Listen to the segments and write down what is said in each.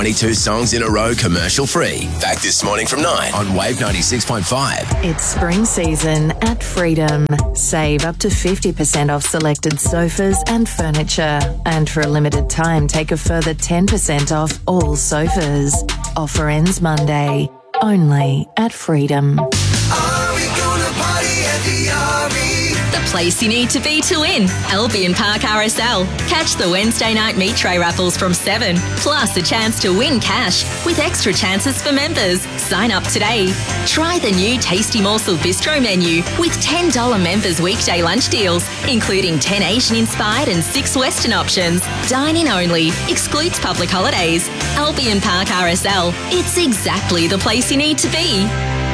22 songs in a row commercial free. Back this morning from 9 on Wave 96.5. It's spring season at Freedom. Save up to 50% off selected sofas and furniture. And for a limited time, take a further 10% off all sofas. Offer ends Monday. Only at Freedom. Are we gonna party at the RE? The place you need to be to win. Albion Park RSL. Catch the Wednesday night meat tray raffles from 7, plus a chance to win cash with extra chances for members. Sign up today. Try the new Tasty Morsel Bistro menu with $10 members weekday lunch deals, including 10 Asian-inspired and 6 Western options. Dine-in only. Excludes public holidays. Albion Park RSL. It's exactly the place you need to be.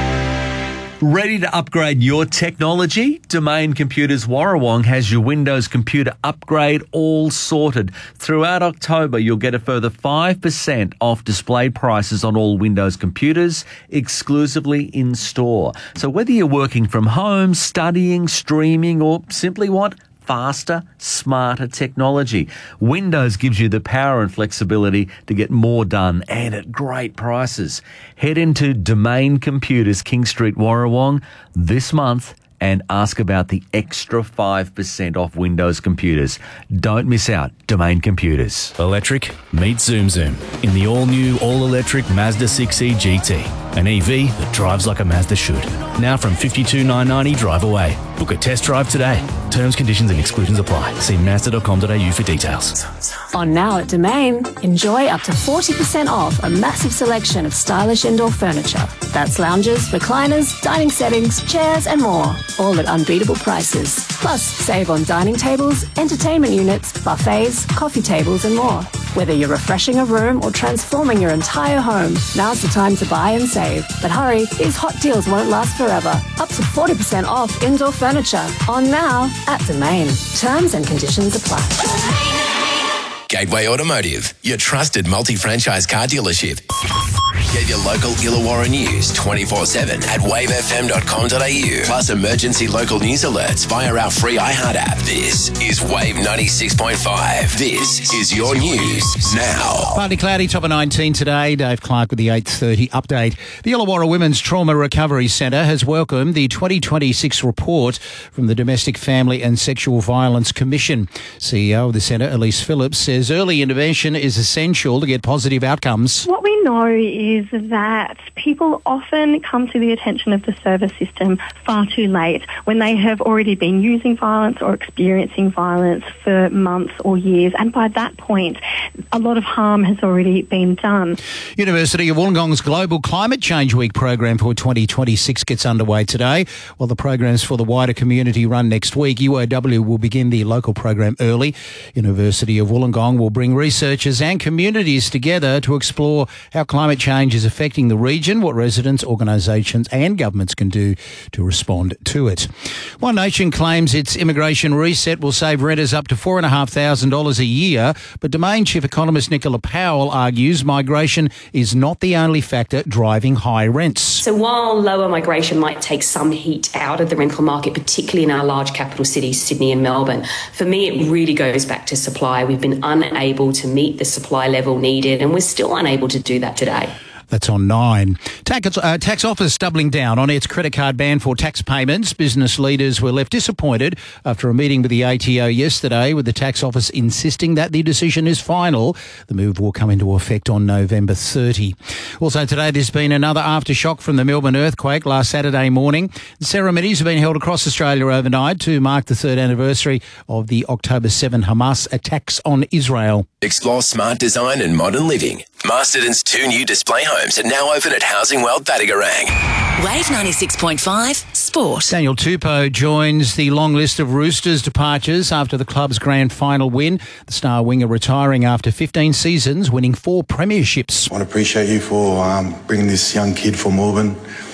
Ready to upgrade your technology? Domain Computers Warrawong has your Windows computer upgrade all sorted. Throughout October, you'll get a further 5% off display prices on all Windows computers, exclusively in store. So whether you're working from home, studying, streaming, or simply want faster, smarter technology, Windows gives you the power and flexibility to get more done and at great prices. Head into Domain Computers, King Street, Warrawong this month and ask about the extra 5% off Windows computers. Don't miss out. Domain Computers. Electric, meet Zoom Zoom in the all-new, all-electric Mazda 6e GT. An EV that drives like a Mazda should. Now from $52,990 drive away. Book a test drive today. Terms, conditions and exclusions apply. See Mazda.com.au for details. On Now at Domain, enjoy up to 40% off a massive selection of stylish indoor furniture. That's lounges, recliners, dining settings, chairs and more. All at unbeatable prices. Plus, save on dining tables, entertainment units, buffets, coffee tables and more. Whether you're refreshing a room or transforming your entire home, now's the time to buy and save. But hurry, these hot deals won't last forever. Up to 40% off indoor furniture. On Now at Domain. Terms and conditions apply. Gateway Automotive, your trusted multi-franchise car dealership. Get your local Illawarra news 24/7 at wavefm.com.au. Plus emergency local news alerts via our free iHeart app. This is Wave 96.5. This is your news now. Partly cloudy, top of 19 today. Dave Clark with the 8:30 update. The Illawarra Women's Trauma Recovery Centre has welcomed the 2026 report from the Domestic Family and Sexual Violence Commission. CEO of the centre, Elise Phillips, says early intervention is essential to get positive outcomes. What we know is that people often come to the attention of the service system far too late when they have already been using violence or experiencing violence for months or years, and by that point a lot of harm has already been done. University of Wollongong's Global Climate Change Week program for 2026 gets underway today, while the programs for the wider community run next week. UOW will begin the local program early. University of Wollongong will bring researchers and communities together to explore how climate change is affecting the region, what residents, organisations and governments can do to respond to it. One Nation claims its immigration reset will save renters up to $4,500 a year, but Domain Chief Economist Nicola Powell argues migration is not the only factor driving high rents. So while lower migration might take some heat out of the rental market, particularly in our large capital cities, Sydney and Melbourne, for me it really goes back to supply. We've been unable to meet the supply level needed, and we're still unable to do that today. That's on 9. Tax Office doubling down on its credit card ban for tax payments. Business leaders were left disappointed after a meeting with the ATO yesterday, with the Tax Office insisting that the decision is final. The move will come into effect on November 30. Also today, there's been another aftershock from the Melbourne earthquake last Saturday morning. Ceremonies have been held across Australia overnight to mark the 3rd anniversary of the October 7 Hamas attacks on Israel. Explore smart design and modern living. Masterton's 2 new display homes are now open at Housing World Battigarang. Wave 96.5 Sport. Daniel Tupou joins the long list of Roosters departures after the club's grand final win. The star winger retiring after 15 seasons, winning 4 premierships. I want to appreciate you for bringing this young kid from Auburn,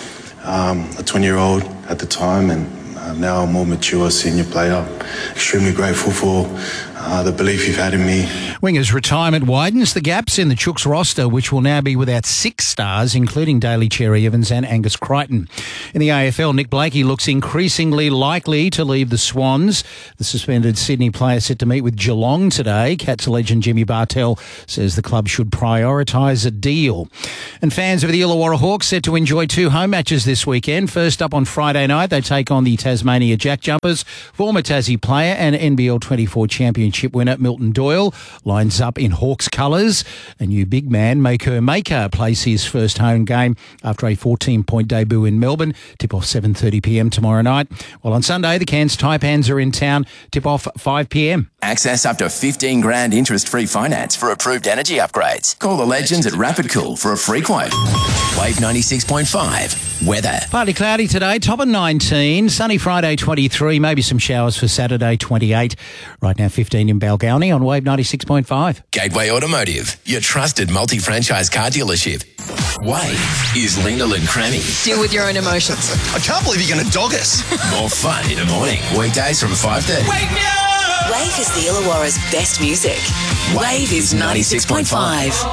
a 20-year-old at the time, and now a more mature senior player. Extremely grateful for the belief you've had in me. Winger's retirement widens the gaps in the Chooks roster, which will now be without 6 stars, including Daly Cherry Evans and Angus Crichton. In the AFL, Nick Blakey looks increasingly likely to leave the Swans. The suspended Sydney player set to meet with Geelong today. Cats legend Jimmy Bartell says the club should prioritise a deal. And fans of the Illawarra Hawks set to enjoy 2 home matches this weekend. First up on Friday night, they take on the Tasmania Jack Jumpers. Former Tassie player and NBL 24 championship winner Milton Doyle lines up in Hawks colours. A new big man, Maker Maker, plays his first home game after a 14-point debut in Melbourne. Tip-off 7:30pm tomorrow night. While on Sunday, the Cairns Taipans are in town. Tip-off 5pm. Access up to 15 grand interest-free finance for approved energy upgrades. Call the legends at Rapid Cool for a free quote. Wave 96.5. Weather. Partly cloudy today, top of 19. Sunny Friday, 23. Maybe some showers for Saturday, 28. Right now, 15 in Balgownie on Wave 96.5. Gateway Automotive, your trusted multi-franchise car dealership. Wave is Linda and Crammy. Deal with your own emotions. I can't believe you're going to dog us. More fun in the morning. Weekdays from 5:30. Wake me up! Wave is the Illawarra's best music. Wave is 96.5.